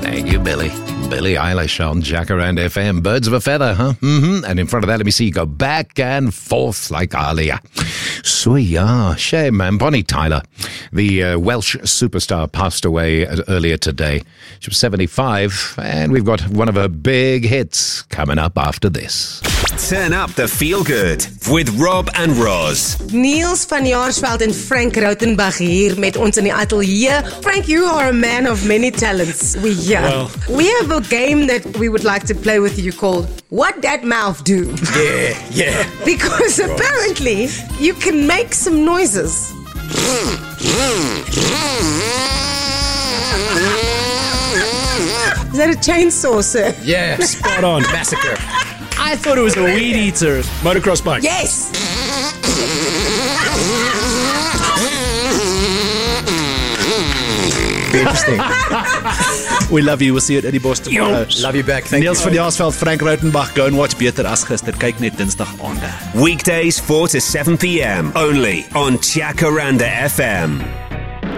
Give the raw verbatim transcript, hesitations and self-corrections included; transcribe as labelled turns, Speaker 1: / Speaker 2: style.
Speaker 1: Thank you, Billy. Billie Eilish on Jacaranda F M. Birds of a feather, huh? Mm-hmm. And in front of that, let me see you go back and forth like Alia. So yeah, shame, man. Bonnie Tyler, the uh, Welsh superstar, passed away earlier today. She was seventy-five, and we've got one of her big hits coming up after this.
Speaker 2: Turn up the feel good with Rob and Roz.
Speaker 3: Niels van Jaarsveld en Frank Rautenbach hier met ons in die atelier. Frank, you are a man of many talents. We here.
Speaker 4: Well.
Speaker 3: We have a game that we would like to play with you called What That Mouth Do.
Speaker 4: Yeah, yeah.
Speaker 3: Because apparently you can make some noises. Is that a chainsaw, sir?
Speaker 4: Yeah, spot on. Massacre. I thought it was a weed eater. Motocross bike.
Speaker 3: Yes.
Speaker 4: Be interesting. We love you. We'll see you at Eddie Bos tomorrow.
Speaker 5: Love you back. Thank
Speaker 4: Niels
Speaker 5: you.
Speaker 4: van Jaarsveld, Frank Rautenbach. Go and watch Beter as gister. Kyk net Dinsdag aande.
Speaker 2: Weekdays four to seven p.m. only on Jacaranda F M.